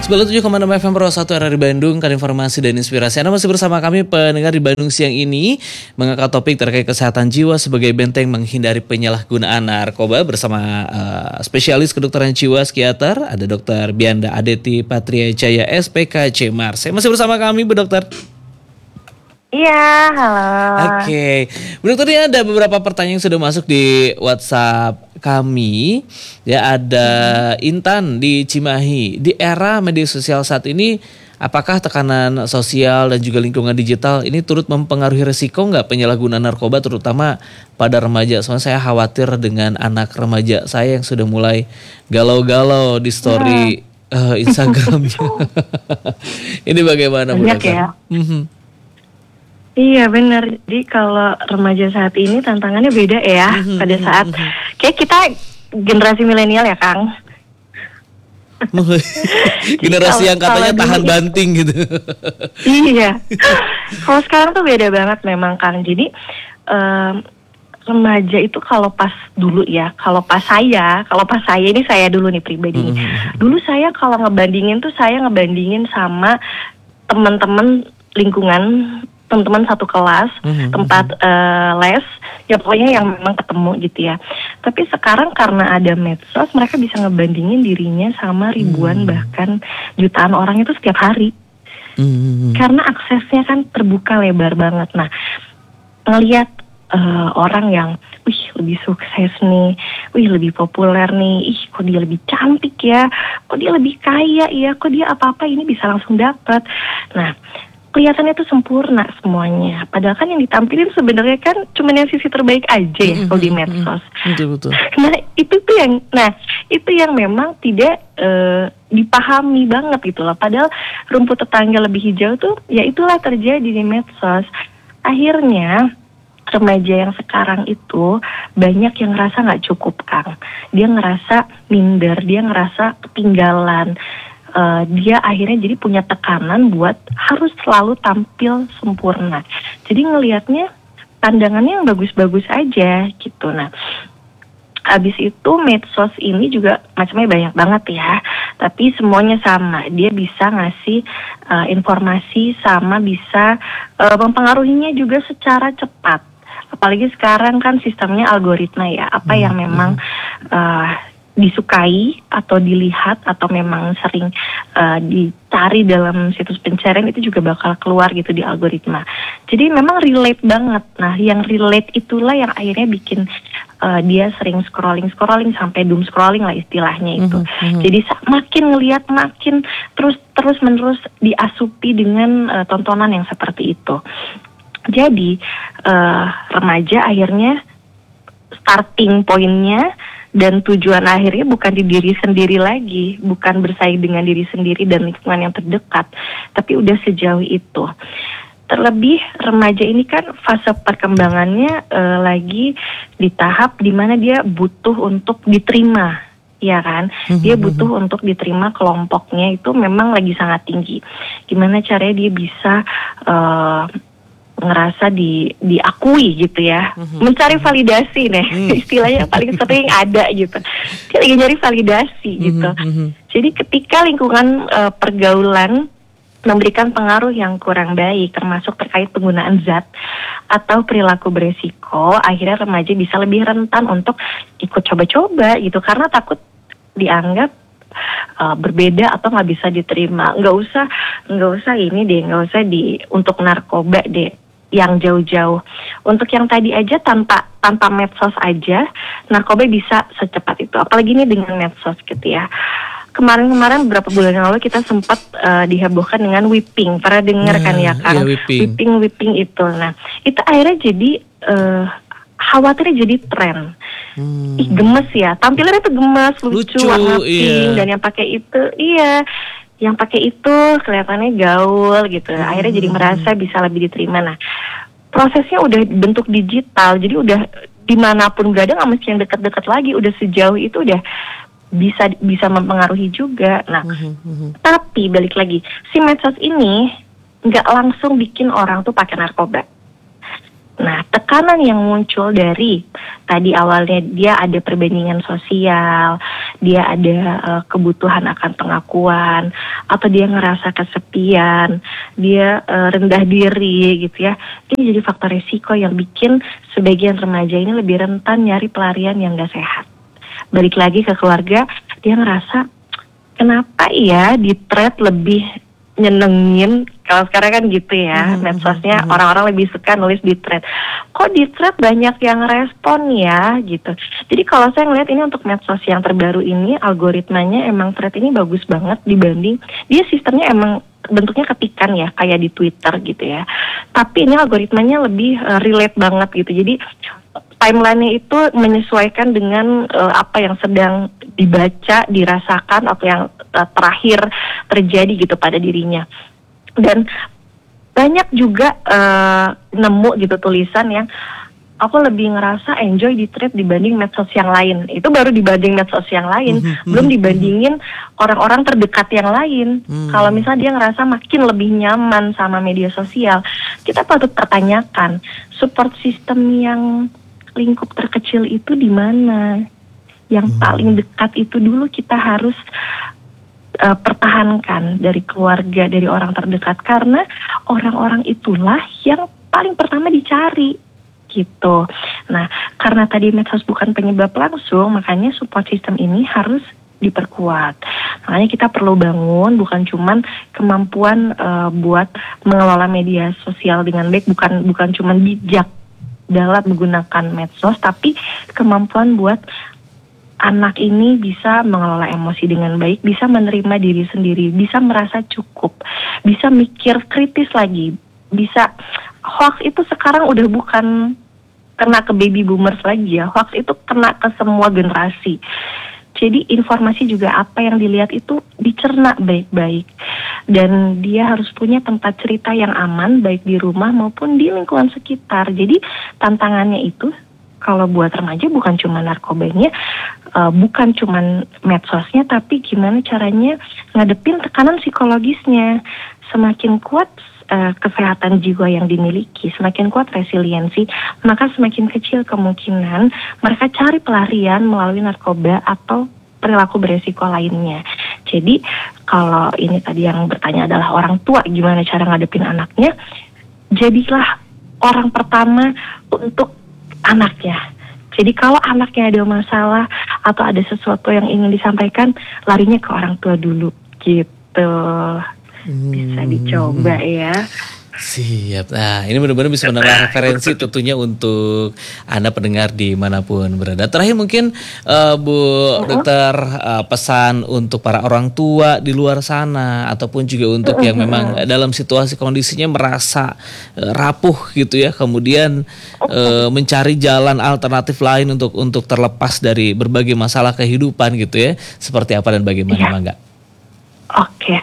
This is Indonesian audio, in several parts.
97,6 FM Pro 1 RRI Bandung, kan informasi dan inspirasi. Anda masih bersama kami pendengar di Bandung siang ini, mengangkat topik terkait kesehatan jiwa sebagai benteng menghindari penyalahgunaan narkoba bersama spesialis kedokteran jiwa psikiater, ada Dr. Bianda Adeti Patria Jaya SPKC Mars. Masih bersama kami Bu Dokter. Iya, halo. Oke, Bu Dokter, ini ada beberapa pertanyaan yang sudah masuk di WhatsApp kami. Ya, ada Intan di Cimahi. Di era media sosial saat ini, apakah tekanan sosial dan juga lingkungan digital ini turut mempengaruhi resiko nggak penyalahgunaan narkoba, terutama pada remaja? Soalnya saya khawatir dengan anak remaja saya yang sudah mulai galau-galau di story Instagramnya. Ini bagaimana Bu Dokter? Ya? Iya benar. Jadi kalau remaja saat ini tantangannya beda ya. Pada saat kayak kita generasi milenial ya Kang. Generasi yang katanya tahan banting gitu. Iya. Kalau sekarang tuh beda banget memang Kang. Jadi remaja itu kalau pas dulu ya, kalau pas saya ini saya dulu nih pribadi. Dulu saya kalau ngebandingin tuh saya ngebandingin sama teman-teman lingkungan, teman-teman satu kelas, tempat les, ya pokoknya yang memang ketemu gitu ya. Tapi sekarang karena ada medsos, mereka bisa ngebandingin dirinya sama ribuan bahkan jutaan orang itu setiap hari. Karena aksesnya kan terbuka lebar banget. Nah, ngelihat orang yang, lebih sukses nih, lebih populer nih, kok dia lebih cantik ya, kok dia lebih kaya ya, kok dia apa-apa ini bisa langsung dapat. Nah, kelihatannya tuh sempurna semuanya. Padahal kan yang ditampilin sebenarnya kan cuma yang sisi terbaik aja ya kalau di medsos. Betul. Nah itu yang memang tidak dipahami banget gitu loh. Padahal rumput tetangga lebih hijau tuh ya itulah terjadi di medsos. Akhirnya remaja yang sekarang itu banyak yang ngerasa nggak cukup Kang. Dia ngerasa minder, dia ngerasa ketinggalan. Dia akhirnya jadi punya tekanan buat harus selalu tampil sempurna. Jadi ngelihatnya pandangannya yang bagus-bagus aja gitu. Nah, habis itu medsos ini juga macamnya banyak banget ya. Tapi semuanya sama. Dia bisa ngasih informasi sama bisa mempengaruhinya juga secara cepat. Apalagi sekarang kan sistemnya algoritma ya. Apa yang memang disukai atau dilihat atau memang sering dicari dalam situs pencarian itu juga bakal keluar gitu di algoritma. Jadi memang relate banget. Nah, yang relate itulah yang akhirnya bikin dia sering scrolling sampai doom scrolling lah istilahnya itu. Jadi makin ngelihat makin terus menerus diasupi dengan tontonan yang seperti itu. Jadi remaja akhirnya starting pointnya dan tujuan akhirnya bukan di diri sendiri lagi, bukan bersaing dengan diri sendiri dan lingkungan yang terdekat, tapi udah sejauh itu. Terlebih remaja ini kan fase perkembangannya lagi di tahap dimana dia butuh untuk diterima, ya kan? Dia butuh untuk diterima, kelompoknya itu memang lagi sangat tinggi. Gimana caranya dia bisa ngerasa diakui gitu ya, mencari validasi nih, istilahnya paling sering ada gitu. Dia lagi nyari validasi gitu. Jadi ketika lingkungan pergaulan memberikan pengaruh yang kurang baik, termasuk terkait penggunaan zat atau perilaku beresiko, akhirnya remaja bisa lebih rentan untuk ikut coba-coba gitu, karena takut dianggap berbeda atau nggak bisa diterima. Nggak usah ini deh, nggak usah untuk narkoba deh yang jauh-jauh. Untuk yang tadi aja tanpa medsos aja narkoba bisa secepat itu. Apalagi ini dengan medsos gitu ya. Kemarin beberapa bulan yang lalu kita sempat dihebohkan dengan whipping. Pernah dengar kan ya Kang? Yeah, whipping itu. Nah, itu akhirnya jadi khawatirnya jadi tren. Gemes ya. Tampilannya tuh gemes, lucu warna pink, dan yang pakai itu yang pakai itu kelihatannya gaul gitu. Akhirnya jadi merasa bisa lebih diterima. Nah, prosesnya udah bentuk digital, jadi udah dimanapun berada nggak mesti yang dekat-dekat lagi, udah sejauh itu udah bisa mempengaruhi juga. Nah, tapi balik lagi, si medsos ini nggak langsung bikin orang tuh pakai narkoba. Nah, tekanan yang muncul dari tadi awalnya dia ada perbandingan sosial, dia ada kebutuhan akan pengakuan, atau dia ngerasa kesepian, dia rendah diri gitu ya. Ini jadi faktor resiko yang bikin sebagian remaja ini lebih rentan nyari pelarian yang gak sehat. Balik lagi ke keluarga, dia ngerasa kenapa ya di thread lebih nyenengin, kalau sekarang kan gitu ya, medsosnya orang-orang lebih suka nulis di thread. Kok di thread banyak yang respon ya gitu. Jadi kalau saya ngeliat ini untuk medsos yang terbaru ini, algoritmanya emang thread ini bagus banget dibanding, dia sistemnya emang bentuknya ketikan ya, kayak di Twitter gitu ya. Tapi ini algoritmanya lebih relate banget gitu. Jadi timeline-nya itu menyesuaikan dengan apa yang sedang dibaca, dirasakan, atau yang terakhir terjadi gitu pada dirinya. Dan banyak juga nemu gitu tulisan yang aku lebih ngerasa enjoy di thread dibanding medsos yang lain. Itu baru dibanding medsos yang lain, belum dibandingin orang-orang terdekat yang lain. Kalau misalnya dia ngerasa makin lebih nyaman sama media sosial, kita patut pertanyakan support system yang lingkup terkecil itu di mana? Yang paling dekat itu dulu kita harus pertahankan, dari keluarga, dari orang terdekat, karena orang-orang itulah yang paling pertama dicari gitu. Nah, karena tadi medsos bukan penyebab langsung, makanya support system ini harus diperkuat. Makanya kita perlu bangun bukan cuman kemampuan buat mengelola media sosial dengan baik, bukan cuman bijak dalam menggunakan medsos, tapi kemampuan buat anak ini bisa mengelola emosi dengan baik, bisa menerima diri sendiri, bisa merasa cukup, bisa mikir kritis lagi, bisa. Hoax itu sekarang udah bukan kena ke baby boomers lagi ya, hoax itu kena ke semua generasi. Jadi informasi juga apa yang dilihat itu dicerna baik-baik. Dan dia harus punya tempat cerita yang aman, baik di rumah maupun di lingkungan sekitar. Jadi tantangannya itu, kalau buat remaja bukan cuma narkobanya, bukan cuma medsosnya, tapi gimana caranya ngadepin tekanan psikologisnya. Semakin kuat kesehatan jiwa yang dimiliki, semakin kuat resiliensi, maka semakin kecil kemungkinan mereka cari pelarian melalui narkoba atau perilaku beresiko lainnya. Jadi kalau ini tadi yang bertanya adalah orang tua gimana cara ngadepin anaknya, jadilah orang pertama untuk anaknya. Jadi kalau anaknya ada masalah atau ada sesuatu yang ingin disampaikan, larinya ke orang tua dulu gitu. Bisa dicoba ya. Siap. Nah, ini benar-benar bisa menambah referensi tentunya untuk Anda pendengar dimanapun berada. Terakhir mungkin Bu Dokter, pesan untuk para orang tua di luar sana ataupun juga untuk yang memang dalam situasi kondisinya merasa rapuh gitu ya, kemudian mencari jalan alternatif lain untuk terlepas dari berbagai masalah kehidupan gitu ya. Seperti apa dan bagaimana, Mangga? Oke.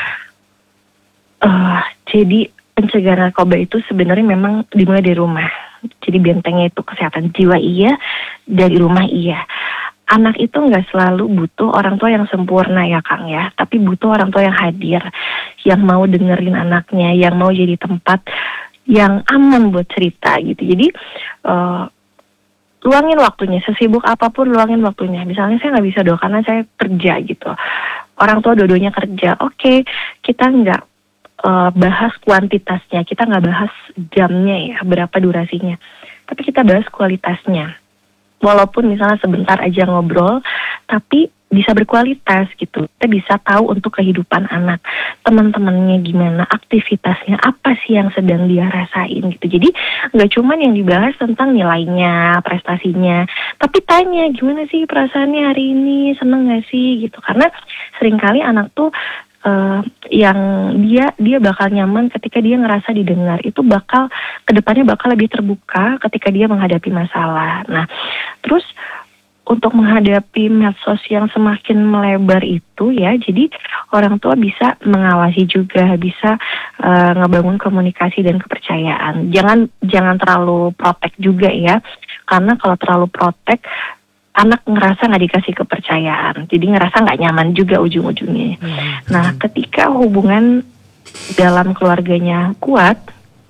Jadi pencegahan narkoba itu sebenarnya memang dimulai dari rumah. Jadi bentengnya itu kesehatan jiwa iya, dari rumah iya. Anak itu nggak selalu butuh orang tua yang sempurna ya Kang ya, tapi butuh orang tua yang hadir, yang mau dengerin anaknya, yang mau jadi tempat yang aman buat cerita gitu. Jadi luangin waktunya, sesibuk apapun luangin waktunya. Misalnya saya nggak bisa karena saya kerja gitu. Orang tua dua-duanya kerja, oke, kita nggak bahas kuantitasnya, kita nggak bahas jamnya ya, berapa durasinya, tapi kita bahas kualitasnya. Walaupun misalnya sebentar aja ngobrol, tapi bisa berkualitas gitu. Kita bisa tahu untuk kehidupan anak, teman-temannya gimana, aktivitasnya apa sih yang sedang dia rasain gitu. Jadi nggak cuman yang dibahas tentang nilainya, prestasinya, tapi tanya gimana sih perasaannya hari ini, seneng nggak sih gitu. Karena seringkali anak tuh yang dia bakal nyaman ketika dia ngerasa didengar, itu bakal kedepannya bakal lebih terbuka ketika dia menghadapi masalah. Nah, terus untuk menghadapi medsos yang semakin melebar itu ya, jadi orang tua bisa mengawasi juga, bisa ngebangun komunikasi dan kepercayaan. Jangan terlalu protek juga ya, karena kalau terlalu protek anak ngerasa nggak dikasih kepercayaan, jadi ngerasa nggak nyaman juga ujung-ujungnya. Nah, ketika hubungan dalam keluarganya kuat,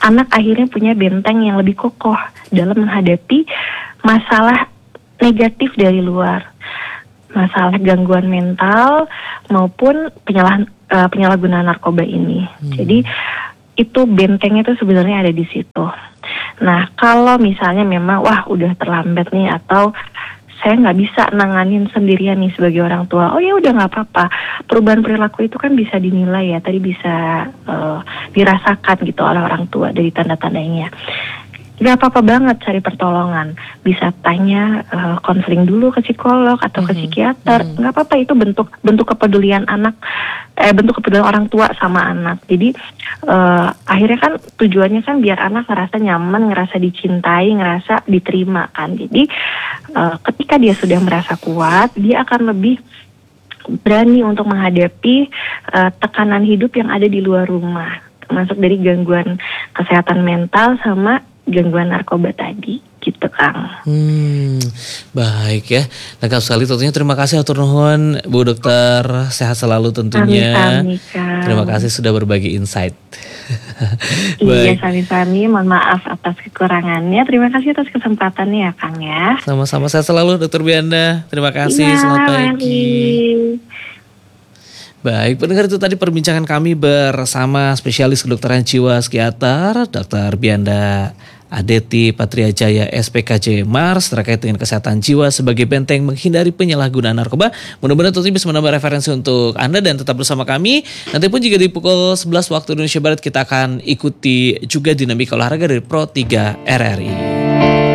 anak akhirnya punya benteng yang lebih kokoh dalam menghadapi masalah negatif dari luar, masalah gangguan mental maupun penyalahgunaan narkoba ini. Jadi itu bentengnya itu sebenarnya ada di situ. Nah, kalau misalnya memang wah udah terlambat nih, atau saya nggak bisa nanganin sendirian nih sebagai orang tua, oh ya udah nggak apa-apa. Perubahan perilaku itu kan bisa dinilai ya, tadi bisa dirasakan gitu oleh orang tua dari tanda-tandanya. Gak apa-apa banget cari pertolongan, bisa tanya konseling dulu ke psikolog atau ke psikiater. Gak apa-apa, itu bentuk kepedulian bentuk kepedulian orang tua sama anak. Jadi akhirnya kan tujuannya kan biar anak ngerasa nyaman, ngerasa dicintai, ngerasa diterima kan. Jadi ketika dia sudah merasa kuat, dia akan lebih berani untuk menghadapi tekanan hidup yang ada di luar rumah, termasuk dari gangguan kesehatan mental sama gangguan narkoba tadi, gitu Kang. Baik ya, lengkap sekali tentunya. Terima kasih atur nuhun Bu Dokter, sehat selalu tentunya. Sami-sami, Kang. Terima kasih sudah berbagi insight. Iya, sami-sami. Mohon maaf atas kekurangannya. Terima kasih atas kesempatannya ya Kang ya. Sama-sama, sehat selalu Dokter Bianda. Terima kasih, selamat pagi. Baik, pendengar, itu tadi perbincangan kami bersama spesialis kedokteran jiwa psikiater Dr. Bianda Adeti Patriajaya SPKJ Mars terkait dengan kesehatan jiwa sebagai benteng menghindari penyalahgunaan narkoba. Mudah-mudahan tentunya bisa menambah referensi untuk Anda dan tetap bersama kami. Nanti pun juga di pukul 11 waktu Indonesia Barat kita akan ikuti juga dinamika olahraga dari Pro 3 RRI.